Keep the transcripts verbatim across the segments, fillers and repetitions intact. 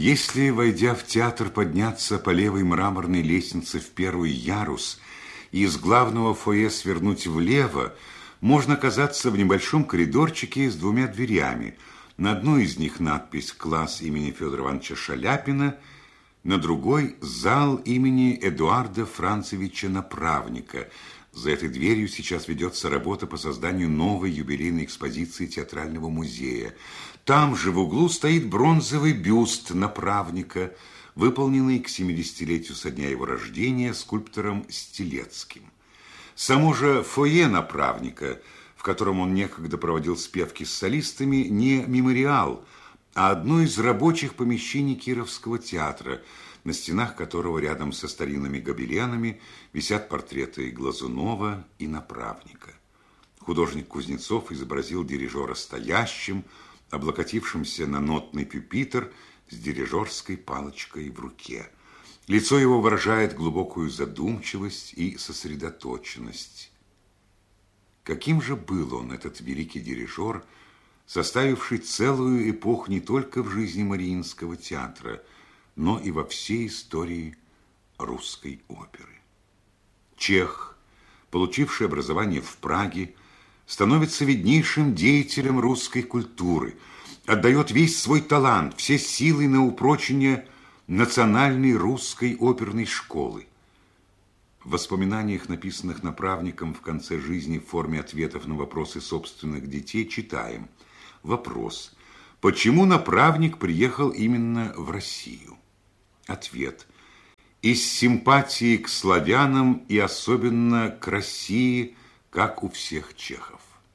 Если, войдя в театр, подняться по левой мраморной лестнице в первый ярус и из главного фойе свернуть влево, можно оказаться в небольшом коридорчике с двумя дверями. На одной из них надпись «Класс имени Федора Ивановича Шаляпина», на другой «Зал имени Эдуарда Францевича Направника». За этой дверью сейчас ведется работа по созданию новой юбилейной экспозиции театрального музея. Там же в углу стоит бронзовый бюст Направника, выполненный к семидесятилетию со дня его рождения скульптором Стилецким. Само же фойе Направника, в котором он некогда проводил спевки с солистами, не мемориал, а одно из рабочих помещений Кировского театра, на стенах которого рядом со старинными гобеленами висят портреты Глазунова и Направника. Художник Кузнецов изобразил дирижера стоящим, облокотившимся на нотный пюпитр с дирижерской палочкой в руке. Лицо его выражает глубокую задумчивость и сосредоточенность. Каким же был он, этот великий дирижер, составивший целую эпоху не только в жизни Мариинского театра, но и во всей истории русской оперы. Чех, получивший образование в Праге, становится виднейшим деятелем русской культуры, отдает весь свой талант, все силы на упрочение национальной русской оперной школы. В воспоминаниях, написанных Направником в конце жизни в форме ответов на вопросы собственных детей, читаем: вопрос: почему Направник приехал именно в Россию? Ответ: из симпатии к славянам и особенно к России, как у всех чехов.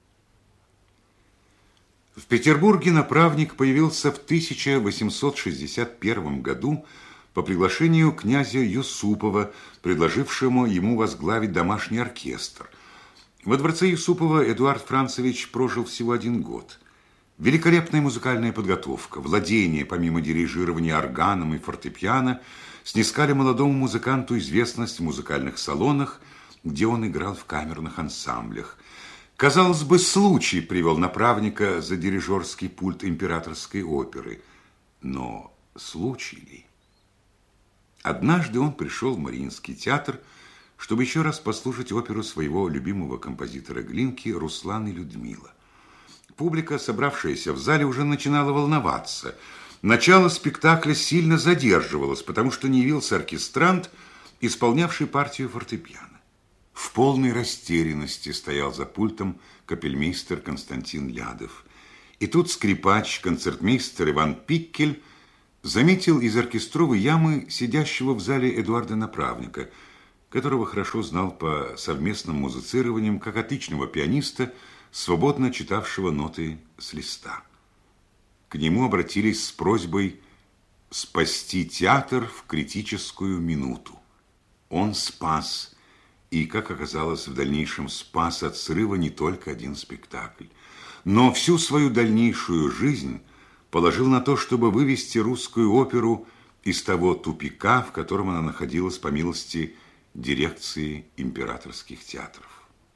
В Петербурге Направник появился в тысяча восемьсот шестьдесят первом году по приглашению князя Юсупова, предложившему ему возглавить домашний оркестр. Во дворце Юсупова Эдуард Францевич прожил всего один год. Великолепная музыкальная подготовка, владение, помимо дирижирования органом и фортепиано, снискали молодому музыканту известность в музыкальных салонах, где он играл в камерных ансамблях. Казалось бы, случай привел Направника за дирижерский пульт императорской оперы. Но случай ли? Однажды он пришел в Мариинский театр, чтобы еще раз послушать оперу своего любимого композитора Глинки «Руслан и Людмила». Публика, собравшаяся в зале, уже начинала волноваться. Начало спектакля сильно задерживалось, потому что не явился оркестрант, исполнявший партию фортепиано. В полной растерянности стоял за пультом капельмейстер Константин Лядов. И тут скрипач, концертмейстер Иван Пиккель заметил из оркестровой ямы сидящего в зале Эдуарда Направника, которого хорошо знал по совместным музицированиям как отличного пианиста, свободно читавшего ноты с листа. К нему обратились с просьбой спасти театр в критическую минуту. Он спас, и, как оказалось, в дальнейшем спас от срыва не только один спектакль, но всю свою дальнейшую жизнь положил на то, чтобы вывести русскую оперу из того тупика, в котором она находилась по милости дирекции императорских театров.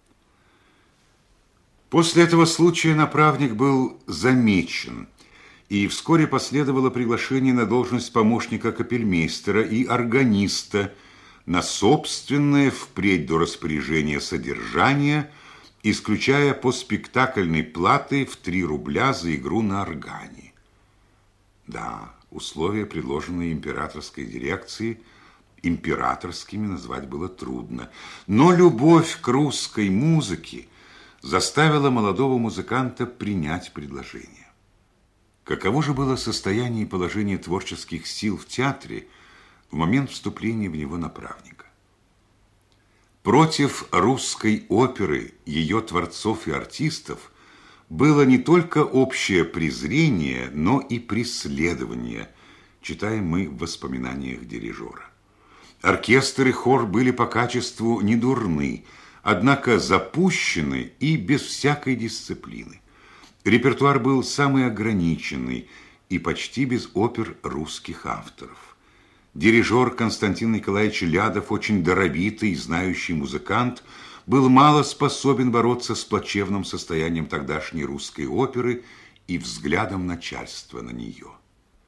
После этого случая Направник был замечен, и вскоре последовало приглашение на должность помощника капельмейстера и органиста на собственное впредь до распоряжения содержание, исключая поспектакльной платы в три рубля за игру на органе. Да, условия, предложенные императорской дирекцией, императорскими назвать было трудно, но любовь к русской музыке заставила молодого музыканта принять предложение. Каково же было состояние и положение творческих сил в театре в момент вступления в него Направника? Против русской оперы, ее творцов и артистов было не только общее презрение, но и преследование, читаем мы в воспоминаниях дирижера. Оркестр и хор были по качеству не дурны, однако запущены и без всякой дисциплины. Репертуар был самый ограниченный и почти без опер русских авторов. Дирижер Константин Николаевич Лядов, очень даровитый и знающий музыкант, был мало способен бороться с плачевным состоянием тогдашней русской оперы и взглядом начальства на нее.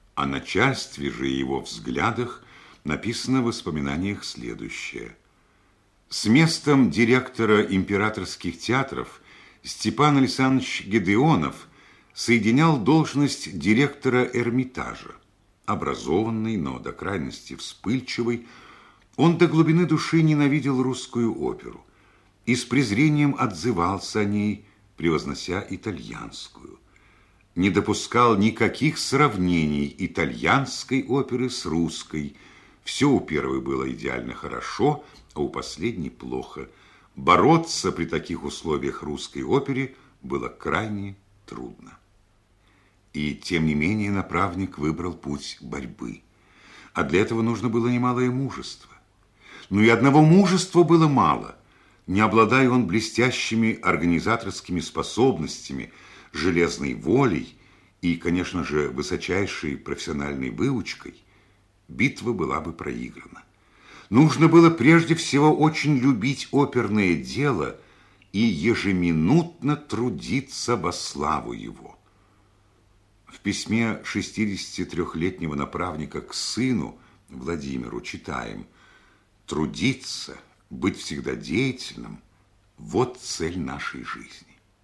О начальстве же и его взглядах написано в воспоминаниях следующее. С местом директора императорских театров Степан Александрович Гедеонов соединял должность директора Эрмитажа. Образованный, но до крайности вспыльчивый, он до глубины души ненавидел русскую оперу и с презрением отзывался о ней, превознося итальянскую. Не допускал никаких сравнений итальянской оперы с русской. Все у первой было идеально хорошо, а у последней плохо. Бороться при таких условиях русской опере было крайне трудно. И тем не менее направник выбрал путь борьбы. А для этого нужно было немалое мужество. Но и одного мужества было мало. Не обладая он блестящими организаторскими способностями, железной волей и, конечно же, высочайшей профессиональной выучкой, битва была бы проиграна. Нужно было прежде всего очень любить оперное дело и ежеминутно трудиться во славу его. В письме шестидесятитрёхлетнего направника к сыну Владимиру читаем: «Трудиться, быть всегда деятельным – вот цель нашей жизни».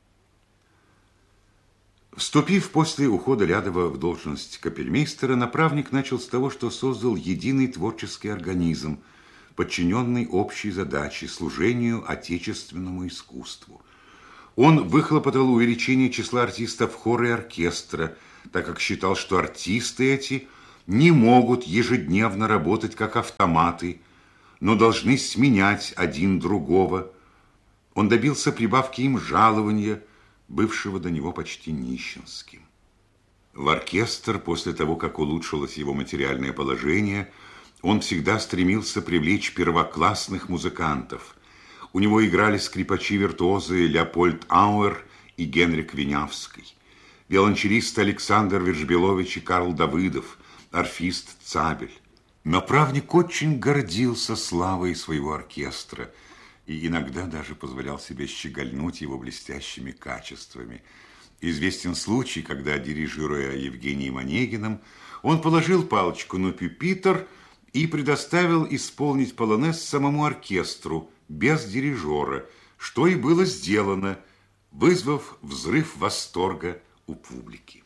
Вступив после ухода Лядова в должность капельмейстера, направник начал с того, что создал единый творческий организм, подчиненный общей задаче – служению отечественному искусству. Он выхлопотал увеличение числа артистов хора и оркестра, так как считал, что артисты эти не могут ежедневно работать как автоматы, но должны сменять один другого. Он добился прибавки им жалования, бывшего до него почти нищенским. В оркестр, после того, как улучшилось его материальное положение, он всегда стремился привлечь первоклассных музыкантов. У него играли скрипачи-виртуозы Леопольд Ауэр и Генрик Винявский, виолончелисты Александр Вершбелович и Карл Давыдов, арфист Цабель. Направник очень гордился славой своего оркестра и иногда даже позволял себе щегольнуть его блестящими качествами. Известен случай, когда, дирижируя Евгением Онегиным, он положил палочку на пюпитр и предоставил исполнить полонез самому оркестру без дирижера, что и было сделано, вызвав взрыв восторга у публики.